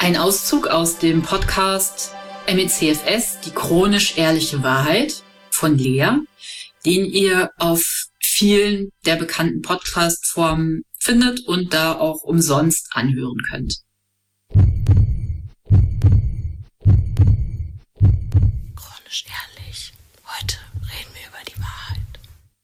Ein Auszug aus dem Podcast MECFS, die chronisch ehrliche Wahrheit von Lea, den ihr auf vielen der bekannten Podcast-Formen findet und da auch umsonst anhören könnt. Chronisch ehrlich. Heute reden wir über die Wahrheit.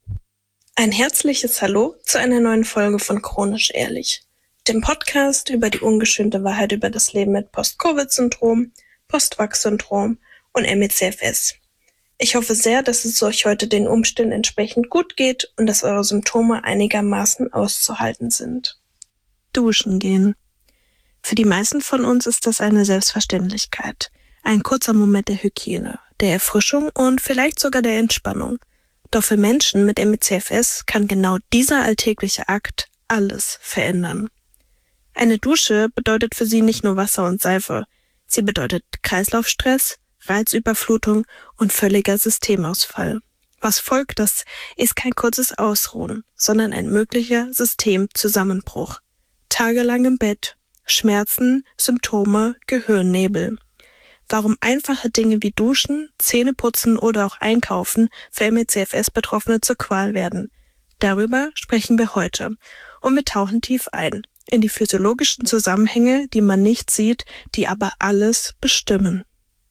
Ein herzliches Hallo zu einer neuen Folge von Chronisch ehrlich, dem Podcast über die ungeschönte Wahrheit über das Leben mit Post-Covid-Syndrom, Post-Vax-Syndrom und MECFS. Ich hoffe sehr, dass es euch heute den Umständen entsprechend gut geht und dass eure Symptome einigermaßen auszuhalten sind. Duschen gehen. Für die meisten von uns ist das eine Selbstverständlichkeit. Ein kurzer Moment der Hygiene, der Erfrischung und vielleicht sogar der Entspannung. Doch für Menschen mit MECFS kann genau dieser alltägliche Akt alles verändern. Eine Dusche bedeutet für sie nicht nur Wasser und Seife. Sie bedeutet Kreislaufstress, Reizüberflutung und völliger Systemausfall. Was folgt, das ist kein kurzes Ausruhen, sondern ein möglicher Systemzusammenbruch. Tagelang im Bett, Schmerzen, Symptome, Gehirnnebel. Warum einfache Dinge wie Duschen, Zähneputzen oder auch Einkaufen für MECFS-Betroffene zur Qual werden. Darüber sprechen wir heute und wir tauchen tief ein in die physiologischen Zusammenhänge, die man nicht sieht, die aber alles bestimmen.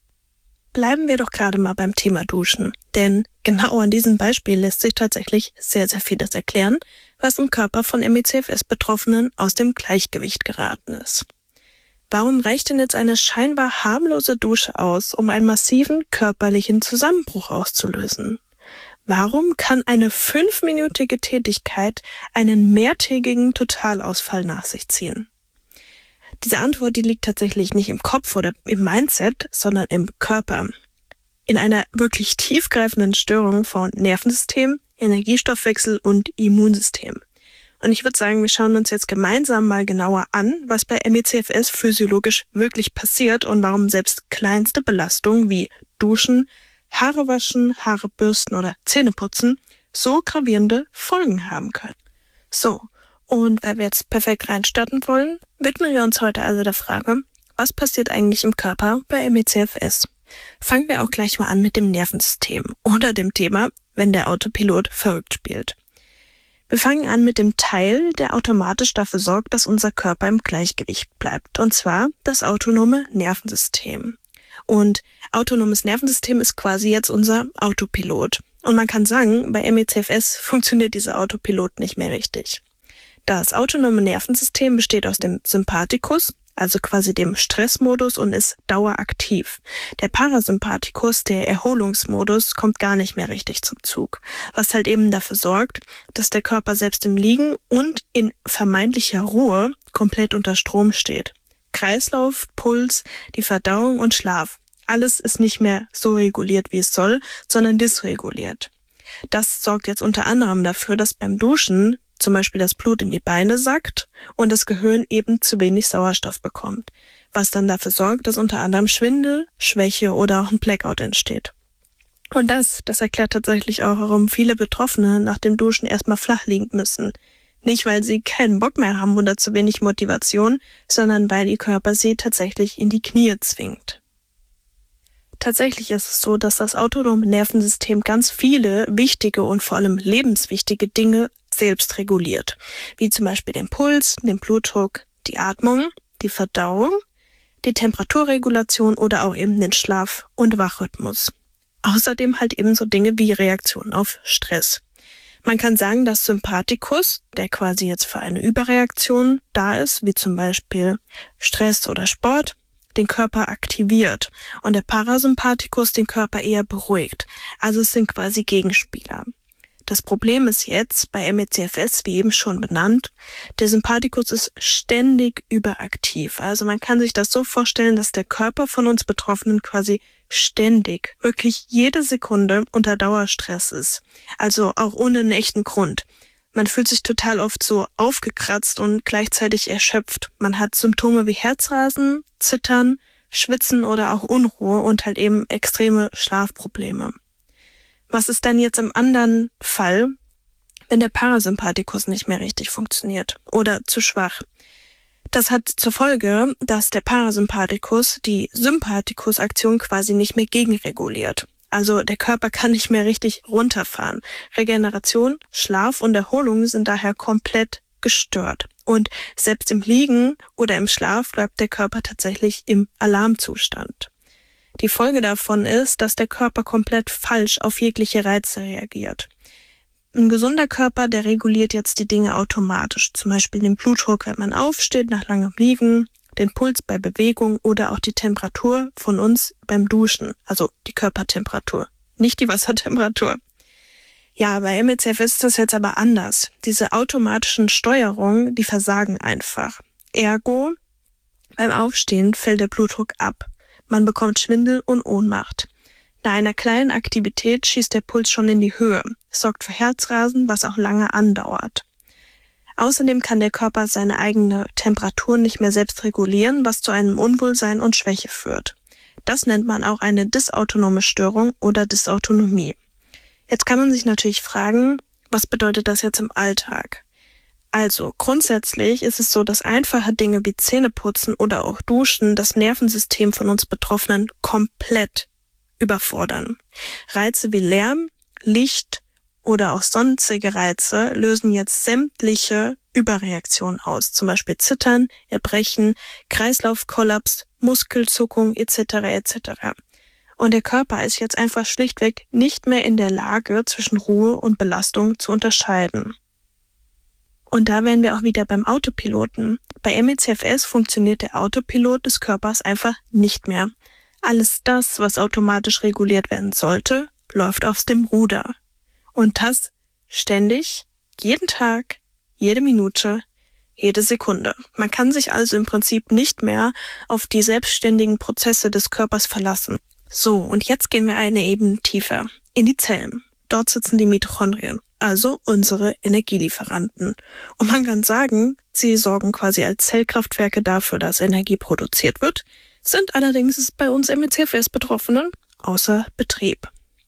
Bleiben wir doch gerade mal beim Thema Duschen, denn genau an diesem Beispiel lässt sich tatsächlich sehr, sehr vieles erklären, was im Körper von MECFS-Betroffenen aus dem Gleichgewicht geraten ist. Warum reicht denn jetzt eine scheinbar harmlose Dusche aus, um einen massiven körperlichen Zusammenbruch auszulösen? Warum kann eine 5-minütige Tätigkeit einen mehrtägigen Totalausfall nach sich ziehen? Diese Antwort, die liegt tatsächlich nicht im Kopf oder im Mindset, sondern im Körper. In einer wirklich tiefgreifenden Störung von Nervensystem, Energiestoffwechsel und Immunsystem. Und ich würde sagen, wir schauen uns jetzt gemeinsam mal genauer an, was bei MECFS physiologisch wirklich passiert und warum selbst kleinste Belastungen wie Duschen, Haare waschen, Haare bürsten oder Zähneputzen so gravierende Folgen haben können. So, und weil wir jetzt perfekt reinstarten wollen, widmen wir uns heute also der Frage, was passiert eigentlich im Körper bei MECFS? Fangen wir auch gleich mal an mit dem Nervensystem oder dem Thema, wenn der Autopilot verrückt spielt. Wir fangen an mit dem Teil, der automatisch dafür sorgt, dass unser Körper im Gleichgewicht bleibt, und zwar das autonome Nervensystem. Und autonomes Nervensystem ist quasi jetzt unser Autopilot. Und man kann sagen, bei MECFS funktioniert dieser Autopilot nicht mehr richtig. Das autonome Nervensystem besteht aus dem Sympathikus, also quasi dem Stressmodus, und ist daueraktiv. Der Parasympathikus, der Erholungsmodus, kommt gar nicht mehr richtig zum Zug, was halt eben dafür sorgt, dass der Körper selbst im Liegen und in vermeintlicher Ruhe komplett unter Strom steht. Kreislauf, Puls, die Verdauung und Schlaf. Alles ist nicht mehr so reguliert, wie es soll, sondern dysreguliert. Das sorgt jetzt unter anderem dafür, dass beim Duschen zum Beispiel das Blut in die Beine sackt und das Gehirn eben zu wenig Sauerstoff bekommt, was dann dafür sorgt, dass unter anderem Schwindel, Schwäche oder auch ein Blackout entsteht. Und das erklärt tatsächlich auch, warum viele Betroffene nach dem Duschen erstmal flach liegen müssen. Nicht, weil sie keinen Bock mehr haben oder zu wenig Motivation, sondern weil ihr Körper sie tatsächlich in die Knie zwingt. Tatsächlich ist es so, dass das autonome Nervensystem ganz viele wichtige und vor allem lebenswichtige Dinge selbst reguliert, wie zum Beispiel den Puls, den Blutdruck, die Atmung, die Verdauung, die Temperaturregulation oder auch eben den Schlaf- und Wachrhythmus. Außerdem halt eben so Dinge wie Reaktionen auf Stress. Man kann sagen, dass Sympathikus, der quasi jetzt für eine Überreaktion da ist, wie zum Beispiel Stress oder Sport, den Körper aktiviert und der Parasympathikus den Körper eher beruhigt. Also es sind quasi Gegenspieler. Das Problem ist jetzt bei MECFS, wie eben schon benannt, der Sympathikus ist ständig überaktiv. Also man kann sich das so vorstellen, dass der Körper von uns Betroffenen quasi ständig, wirklich jede Sekunde unter Dauerstress ist. Also auch ohne einen echten Grund. Man fühlt sich total oft so aufgekratzt und gleichzeitig erschöpft. Man hat Symptome wie Herzrasen, Zittern, Schwitzen oder auch Unruhe und halt eben extreme Schlafprobleme. Was ist denn jetzt im anderen Fall, wenn der Parasympathikus nicht mehr richtig funktioniert oder zu schwach? Das hat zur Folge, dass der Parasympathikus die Sympathikusaktion quasi nicht mehr gegenreguliert. Also der Körper kann nicht mehr richtig runterfahren. Regeneration, Schlaf und Erholung sind daher komplett gestört. Und selbst im Liegen oder im Schlaf bleibt der Körper tatsächlich im Alarmzustand. Die Folge davon ist, dass der Körper komplett falsch auf jegliche Reize reagiert. Ein gesunder Körper, der reguliert jetzt die Dinge automatisch, zum Beispiel den Blutdruck, wenn man aufsteht nach langem Liegen, den Puls bei Bewegung oder auch die Temperatur von uns beim Duschen, also die Körpertemperatur, nicht die Wassertemperatur. Ja, bei MECFS ist das jetzt aber anders. Diese automatischen Steuerungen, die versagen einfach. Ergo, beim Aufstehen fällt der Blutdruck ab. Man bekommt Schwindel und Ohnmacht. Nach einer kleinen Aktivität schießt der Puls schon in die Höhe, sorgt für Herzrasen, was auch lange andauert. Außerdem kann der Körper seine eigene Temperatur nicht mehr selbst regulieren, was zu einem Unwohlsein und Schwäche führt. Das nennt man auch eine dysautonome Störung oder Dysautonomie. Jetzt kann man sich natürlich fragen, was bedeutet das jetzt im Alltag? Also grundsätzlich ist es so, dass einfache Dinge wie Zähneputzen oder auch Duschen das Nervensystem von uns Betroffenen komplett überfordern. Reize wie Lärm, Licht oder auch sonstige Reize lösen jetzt sämtliche Überreaktionen aus, zum Beispiel Zittern, Erbrechen, Kreislaufkollaps, Muskelzuckung etc. etc. Und der Körper ist jetzt einfach schlichtweg nicht mehr in der Lage, zwischen Ruhe und Belastung zu unterscheiden. Und da wären wir auch wieder beim Autopiloten. Bei MECFS funktioniert der Autopilot des Körpers einfach nicht mehr. Alles das, was automatisch reguliert werden sollte, läuft aus dem Ruder. Und das ständig, jeden Tag, jede Minute, jede Sekunde. Man kann sich also im Prinzip nicht mehr auf die selbstständigen Prozesse des Körpers verlassen. So, und jetzt gehen wir eine Ebene tiefer, in die Zellen. Dort sitzen die Mitochondrien, also unsere Energielieferanten. Und man kann sagen, sie sorgen quasi als Zellkraftwerke dafür, dass Energie produziert wird, sind allerdings bei uns MECFS-Betroffenen außer Betrieb.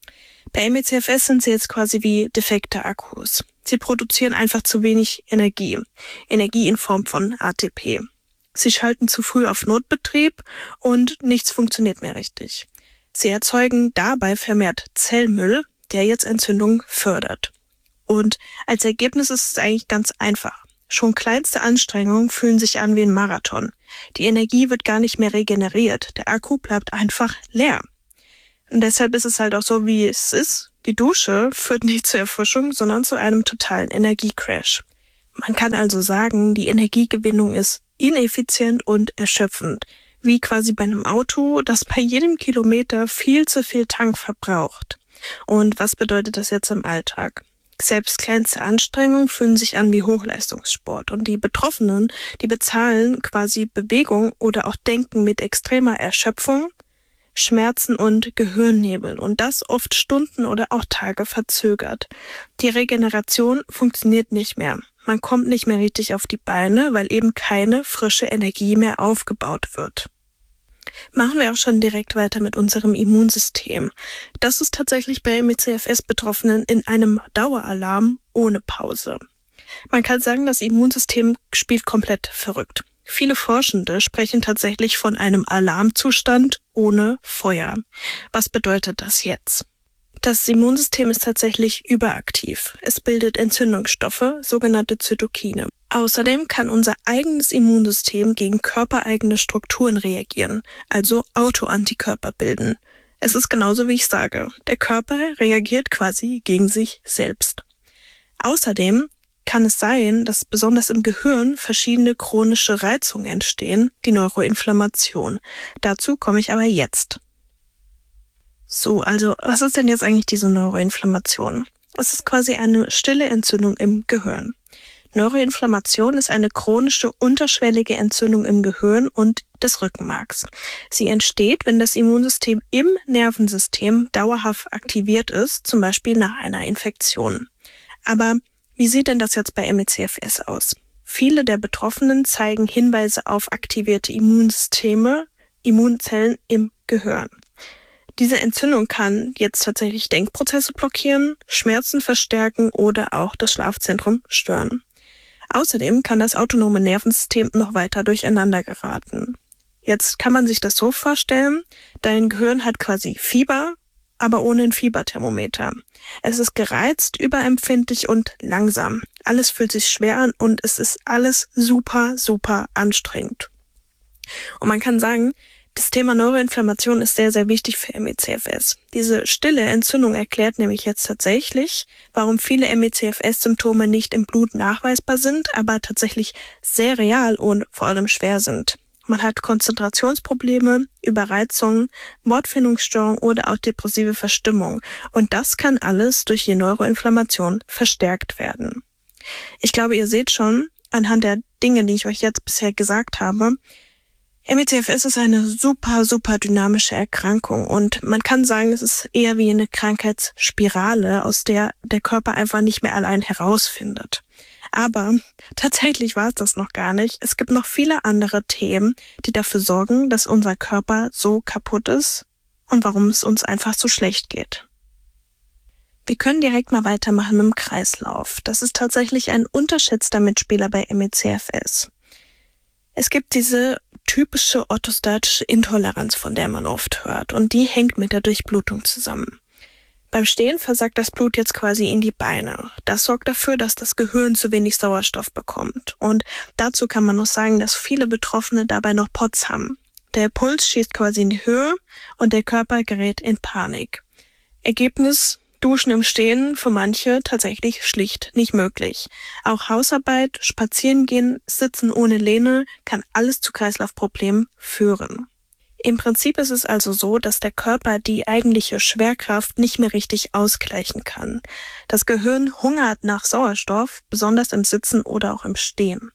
Bei MECFS sind sie jetzt quasi wie defekte Akkus. Sie produzieren einfach zu wenig Energie. Energie in Form von ATP. Sie schalten zu früh auf Notbetrieb und nichts funktioniert mehr richtig. Sie erzeugen dabei vermehrt Zellmüll, der jetzt Entzündung fördert. Und als Ergebnis ist es eigentlich ganz einfach. Schon kleinste Anstrengungen fühlen sich an wie ein Marathon. Die Energie wird gar nicht mehr regeneriert. Der Akku bleibt einfach leer. Und deshalb ist es halt auch so, wie es ist. Die Dusche führt nicht zur Erfrischung, sondern zu einem totalen Energiecrash. Man kann also sagen, die Energiegewinnung ist ineffizient und erschöpfend. Wie quasi bei einem Auto, das bei jedem Kilometer viel zu viel Tank verbraucht. Und was bedeutet das jetzt im Alltag? Selbst kleinste Anstrengungen fühlen sich an wie Hochleistungssport. Und die Betroffenen, die bezahlen quasi Bewegung oder auch Denken mit extremer Erschöpfung, Schmerzen und Gehirnnebel. Und das oft Stunden oder auch Tage verzögert. Die Regeneration funktioniert nicht mehr. Man kommt nicht mehr richtig auf die Beine, weil eben keine frische Energie mehr aufgebaut wird. Machen wir auch schon direkt weiter mit unserem Immunsystem. Das ist tatsächlich bei MECFS-Betroffenen in einem Daueralarm ohne Pause. Man kann sagen, das Immunsystem spielt komplett verrückt. Viele Forschende sprechen tatsächlich von einem Alarmzustand ohne Feuer. Was bedeutet das jetzt? Das Immunsystem ist tatsächlich überaktiv. Es bildet Entzündungsstoffe, sogenannte Zytokine. Außerdem kann unser eigenes Immunsystem gegen körpereigene Strukturen reagieren, also Autoantikörper bilden. Es ist genauso, wie ich sage. Der Körper reagiert quasi gegen sich selbst. Außerdem kann es sein, dass besonders im Gehirn verschiedene chronische Reizungen entstehen, die Neuroinflammation. Dazu komme ich aber jetzt. So, also was ist denn jetzt eigentlich diese Neuroinflammation? Es ist quasi eine stille Entzündung im Gehirn. Neuroinflammation ist eine chronische, unterschwellige Entzündung im Gehirn und des Rückenmarks. Sie entsteht, wenn das Immunsystem im Nervensystem dauerhaft aktiviert ist, zum Beispiel nach einer Infektion. Aber wie sieht denn das jetzt bei MECFS aus? Viele der Betroffenen zeigen Hinweise auf aktivierte Immunzellen im Gehirn. Diese Entzündung kann jetzt tatsächlich Denkprozesse blockieren, Schmerzen verstärken oder auch das Schlafzentrum stören. Außerdem kann das autonome Nervensystem noch weiter durcheinander geraten. Jetzt kann man sich das so vorstellen, dein Gehirn hat quasi Fieber, aber ohne ein Fieberthermometer. Es ist gereizt, überempfindlich und langsam. Alles fühlt sich schwer an und es ist alles super, super anstrengend. Und man kann sagen, das Thema Neuroinflammation ist sehr, sehr wichtig für ME/CFS. Diese stille Entzündung erklärt nämlich jetzt tatsächlich, warum viele ME/CFS-Symptome nicht im Blut nachweisbar sind, aber tatsächlich sehr real und vor allem schwer sind. Man hat Konzentrationsprobleme, Überreizung, Wortfindungsstörung oder auch depressive Verstimmung. Und das kann alles durch die Neuroinflammation verstärkt werden. Ich glaube, ihr seht schon, anhand der Dinge, die ich euch jetzt bisher gesagt habe, ME/CFS ist eine super, super dynamische Erkrankung und man kann sagen, es ist eher wie eine Krankheitsspirale, aus der der Körper einfach nicht mehr allein herausfindet. Aber tatsächlich war es das noch gar nicht. Es gibt noch viele andere Themen, die dafür sorgen, dass unser Körper so kaputt ist und warum es uns einfach so schlecht geht. Wir können direkt mal weitermachen mit dem Kreislauf. Das ist tatsächlich ein unterschätzter Mitspieler bei ME/CFS. Es gibt diese typische orthostatische Intoleranz, von der man oft hört, und die hängt mit der Durchblutung zusammen. Beim Stehen versackt das Blut jetzt quasi in die Beine. Das sorgt dafür, dass das Gehirn zu wenig Sauerstoff bekommt. Und dazu kann man noch sagen, dass viele Betroffene dabei noch POTS haben. Der Puls schießt quasi in die Höhe und der Körper gerät in Panik. Ergebnis: Duschen im Stehen für manche tatsächlich schlicht nicht möglich. Auch Hausarbeit, Spazierengehen, Sitzen ohne Lehne kann alles zu Kreislaufproblemen führen. Im Prinzip ist es also so, dass der Körper die eigentliche Schwerkraft nicht mehr richtig ausgleichen kann. Das Gehirn hungert nach Sauerstoff, besonders im Sitzen oder auch im Stehen.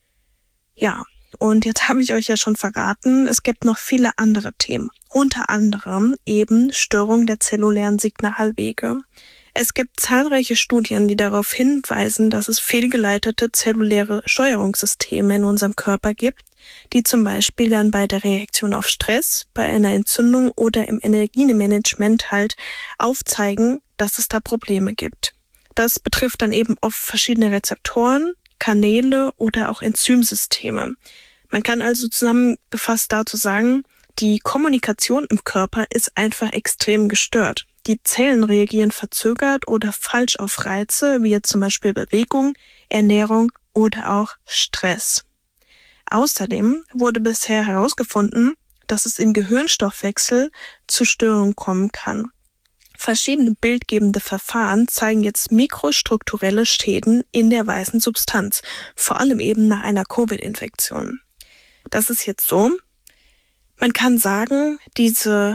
Ja, und jetzt habe ich euch ja schon verraten, es gibt noch viele andere Themen. Unter anderem eben Störung der zellulären Signalwege. Es gibt zahlreiche Studien, die darauf hinweisen, dass es fehlgeleitete zelluläre Steuerungssysteme in unserem Körper gibt, die zum Beispiel dann bei der Reaktion auf Stress, bei einer Entzündung oder im Energiemanagement halt aufzeigen, dass es da Probleme gibt. Das betrifft dann eben oft verschiedene Rezeptoren, Kanäle oder auch Enzymsysteme. Man kann also zusammengefasst dazu sagen, die Kommunikation im Körper ist einfach extrem gestört. Die Zellen reagieren verzögert oder falsch auf Reize, wie jetzt zum Beispiel Bewegung, Ernährung oder auch Stress. Außerdem wurde bisher herausgefunden, dass es im Gehirnstoffwechsel zu Störungen kommen kann. Verschiedene bildgebende Verfahren zeigen jetzt mikrostrukturelle Schäden in der weißen Substanz, vor allem eben nach einer Covid-Infektion. Das ist jetzt so, man kann sagen, diese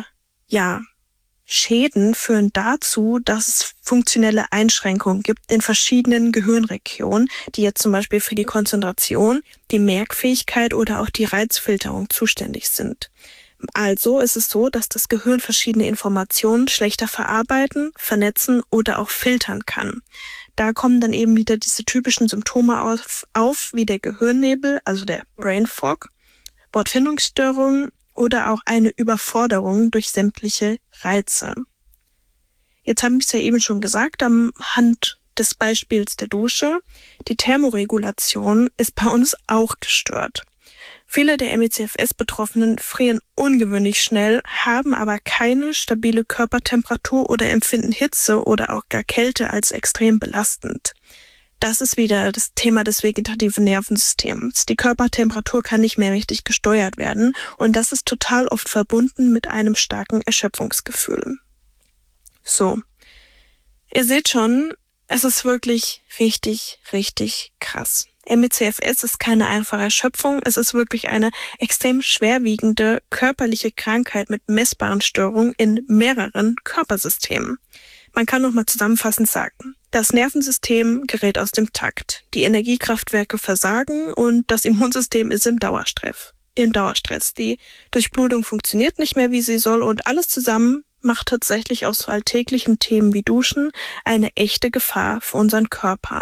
Schäden führen dazu, dass es funktionelle Einschränkungen gibt in verschiedenen Gehirnregionen, die jetzt zum Beispiel für die Konzentration, die Merkfähigkeit oder auch die Reizfilterung zuständig sind. Also ist es so, dass das Gehirn verschiedene Informationen schlechter verarbeiten, vernetzen oder auch filtern kann. Da kommen dann eben wieder diese typischen Symptome auf wie der Gehirnnebel, also der Brain Fog, Wortfindungsstörungen oder auch eine Überforderung durch sämtliche Reize. Jetzt habe ich es ja eben schon gesagt, anhand des Beispiels der Dusche, die Thermoregulation ist bei uns auch gestört. Viele der ME/CFS-Betroffenen frieren ungewöhnlich schnell, haben aber keine stabile Körpertemperatur oder empfinden Hitze oder auch gar Kälte als extrem belastend. Das ist wieder das Thema des vegetativen Nervensystems. Die Körpertemperatur kann nicht mehr richtig gesteuert werden und das ist total oft verbunden mit einem starken Erschöpfungsgefühl. So, ihr seht schon, es ist wirklich richtig, richtig krass. ME/CFS ist keine einfache Erschöpfung, es ist wirklich eine extrem schwerwiegende körperliche Krankheit mit messbaren Störungen in mehreren Körpersystemen. Man kann nochmal zusammenfassend sagen, das Nervensystem gerät aus dem Takt, die Energiekraftwerke versagen und das Immunsystem ist im Dauerstress. Die Durchblutung funktioniert nicht mehr, wie sie soll und alles zusammen macht tatsächlich aus so alltäglichen Themen wie Duschen eine echte Gefahr für unseren Körper.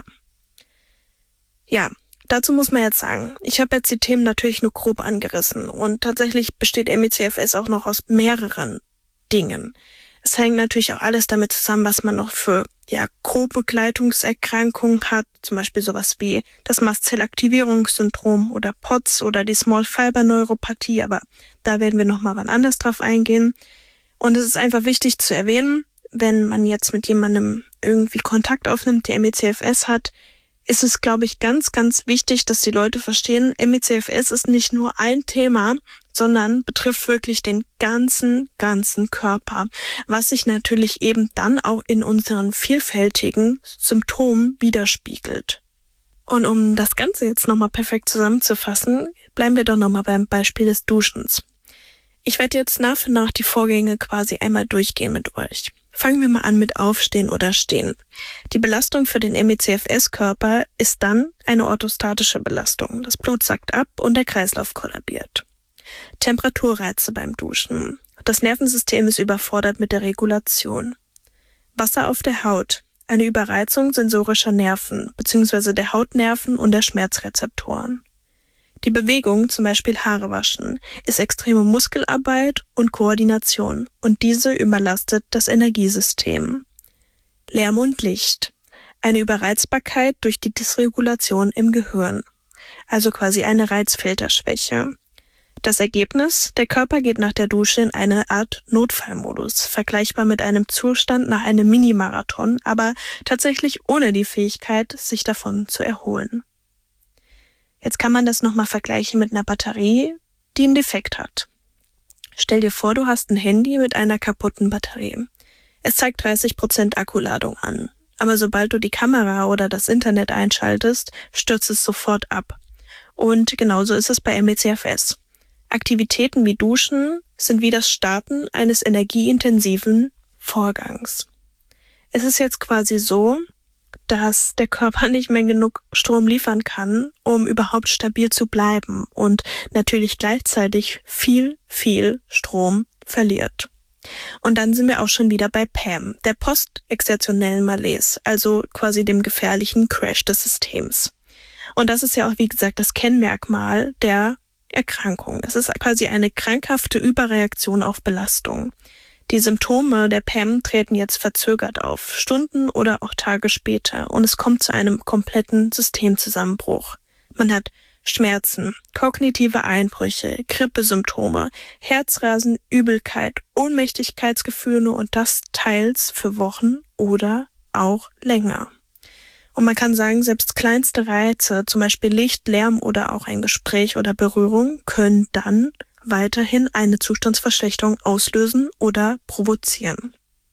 Ja, dazu muss man jetzt sagen, ich habe jetzt die Themen natürlich nur grob angerissen und tatsächlich besteht ME/CFS auch noch aus mehreren Dingen. Es hängt natürlich auch alles damit zusammen, was man noch für Co-Begleitungserkrankungen hat, zum Beispiel sowas wie das Mastzellaktivierungssyndrom oder POTS oder die Small Fiber Neuropathie, aber da werden wir nochmal wann anders drauf eingehen. Und es ist einfach wichtig zu erwähnen, wenn man jetzt mit jemandem irgendwie Kontakt aufnimmt, der ME/CFS hat, ist es, glaube ich, ganz, ganz wichtig, dass die Leute verstehen, ME/CFS ist nicht nur ein Thema, sondern betrifft wirklich den ganzen Körper, was sich natürlich eben dann auch in unseren vielfältigen Symptomen widerspiegelt. Und um das Ganze jetzt nochmal perfekt zusammenzufassen, bleiben wir doch nochmal beim Beispiel des Duschens. Ich werde jetzt nach und nach die Vorgänge quasi einmal durchgehen mit euch. Fangen wir mal an mit Aufstehen oder Stehen. Die Belastung für den ME/CFS-Körper ist dann eine orthostatische Belastung. Das Blut sackt ab und der Kreislauf kollabiert. Temperaturreize beim Duschen. Das Nervensystem ist überfordert mit der Regulation. Wasser auf der Haut. Eine Überreizung sensorischer Nerven bzw. der Hautnerven und der Schmerzrezeptoren. Die Bewegung, zum Beispiel Haare waschen, ist extreme Muskelarbeit und Koordination und diese überlastet das Energiesystem. Lärm und Licht. Eine Überreizbarkeit durch die Dysregulation im Gehirn, also quasi eine Reizfilterschwäche. Das Ergebnis: Der Körper geht nach der Dusche in eine Art Notfallmodus, vergleichbar mit einem Zustand nach einem Minimarathon, aber tatsächlich ohne die Fähigkeit, sich davon zu erholen. Jetzt kann man das nochmal vergleichen mit einer Batterie, die einen Defekt hat. Stell dir vor, du hast ein Handy mit einer kaputten Batterie. Es zeigt 30% Akkuladung an, aber sobald du die Kamera oder das Internet einschaltest, stürzt es sofort ab. Und genauso ist es bei ME/CFS. Aktivitäten wie Duschen sind wie das Starten eines energieintensiven Vorgangs. Es ist jetzt quasi so, dass der Körper nicht mehr genug Strom liefern kann, um überhaupt stabil zu bleiben und natürlich gleichzeitig viel Strom verliert. Und dann sind wir auch schon wieder bei PAM, der postexertionellen Malaise, also quasi dem gefährlichen Crash des Systems. Und das ist ja auch, wie gesagt, das Kennmerkmal der Erkrankung. Das ist quasi eine krankhafte Überreaktion auf Belastung. Die Symptome der PAM treten jetzt verzögert auf, Stunden oder auch Tage später, und es kommt zu einem kompletten Systemzusammenbruch. Man hat Schmerzen, kognitive Einbrüche, Grippesymptome, Herzrasen, Übelkeit, Ohnmächtigkeitsgefühle und das teils für Wochen oder auch länger. Und man kann sagen, selbst kleinste Reize, zum Beispiel Licht, Lärm oder auch ein Gespräch oder Berührung, können dann weiterhin eine Zustandsverschlechterung auslösen oder provozieren.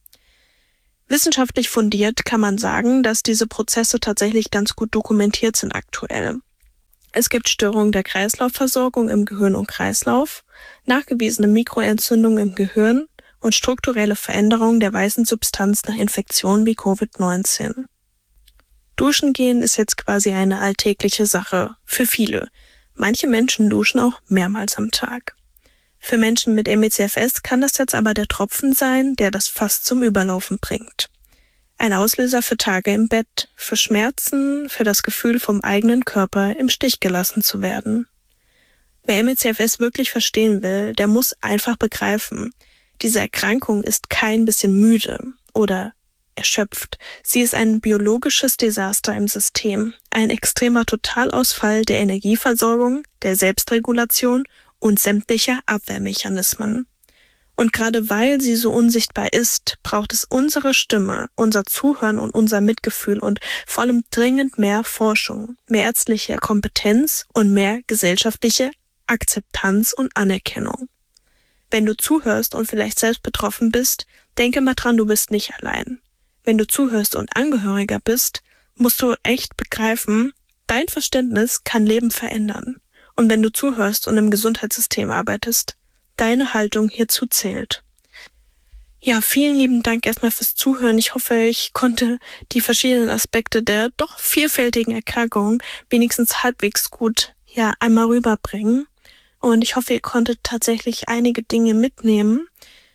Wissenschaftlich fundiert kann man sagen, dass diese Prozesse tatsächlich ganz gut dokumentiert sind aktuell. Es gibt Störungen der Kreislaufversorgung im Gehirn und Kreislauf, nachgewiesene Mikroentzündungen im Gehirn und strukturelle Veränderungen der weißen Substanz nach Infektionen wie Covid-19. Duschen gehen ist jetzt quasi eine alltägliche Sache für viele. Manche Menschen duschen auch mehrmals am Tag. Für Menschen mit ME/CFS kann das jetzt aber der Tropfen sein, der das Fass zum Überlaufen bringt. Ein Auslöser für Tage im Bett, für Schmerzen, für das Gefühl, vom eigenen Körper im Stich gelassen zu werden. Wer ME/CFS wirklich verstehen will, der muss einfach begreifen, diese Erkrankung ist kein bisschen müde oder erschöpft. Sie ist ein biologisches Desaster im System, ein extremer Totalausfall der Energieversorgung, der Selbstregulation und sämtlicher Abwehrmechanismen. Und gerade weil sie so unsichtbar ist, braucht es unsere Stimme, unser Zuhören und unser Mitgefühl und vor allem dringend mehr Forschung, mehr ärztliche Kompetenz und mehr gesellschaftliche Akzeptanz und Anerkennung. Wenn du zuhörst und vielleicht selbst betroffen bist, denke mal dran, du bist nicht allein. Wenn du zuhörst und Angehöriger bist, musst du echt begreifen, dein Verständnis kann Leben verändern. Und wenn du zuhörst und im Gesundheitssystem arbeitest, deine Haltung hierzu zählt. Ja, vielen lieben Dank erstmal fürs Zuhören. Ich hoffe, ich konnte die verschiedenen Aspekte der doch vielfältigen Erkrankung wenigstens halbwegs gut einmal rüberbringen. Und ich hoffe, ihr konntet tatsächlich einige Dinge mitnehmen.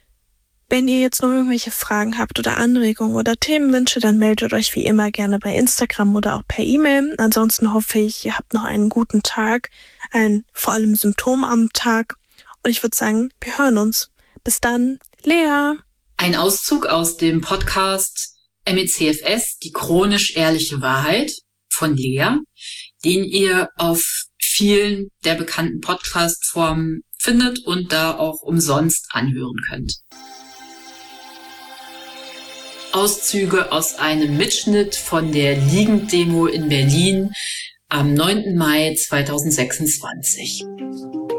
Wenn ihr jetzt noch irgendwelche Fragen habt oder Anregungen oder Themenwünsche, dann meldet euch wie immer gerne bei Instagram oder auch per E-Mail. Ansonsten hoffe ich, ihr habt noch einen guten Tag, vor allem Symptom am Tag. Und ich würde sagen, wir hören uns. Bis dann, Lea! Ein Auszug aus dem Podcast MECFS, die chronisch ehrliche Wahrheit von Lea, den ihr auf vielen der bekannten Podcast-Formen findet und da auch umsonst anhören könnt. Auszüge aus einem Mitschnitt von der Liegenddemo in Berlin am 9. Mai 2026.